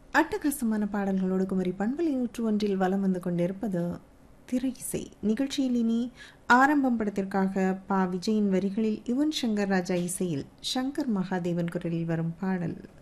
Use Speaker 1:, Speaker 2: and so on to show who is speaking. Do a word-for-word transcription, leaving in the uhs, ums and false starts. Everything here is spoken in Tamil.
Speaker 1: அட்டகாசமான பாடல்களோடு குமரி பண்பலை நூற்று ஒன்றில் வலம் வந்து கொண்டிருப்பது திரை இசை நிகழ்ச்சியில். இனி ஆரம்பம் படத்திற்காக பா விஜயின் வரிகளில் யுவன் சங்கர் ராஜா இசையில் சங்கர் மகாதேவன் குரலில் வரும் பாடல்.